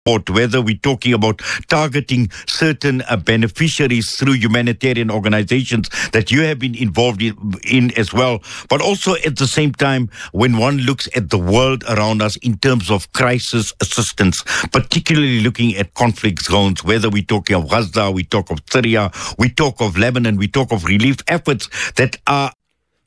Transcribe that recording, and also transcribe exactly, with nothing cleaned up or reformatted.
support, whether we're talking about targeting certain uh, beneficiaries through humanitarian organizations that you have been involved in, in as well, but also at the same time, when one looks at the world around us in terms of crisis assistance, particularly looking at conflict zones, whether we're talking of Gaza, we talk of Syria, we talk of Lebanon, we talk of relief efforts that are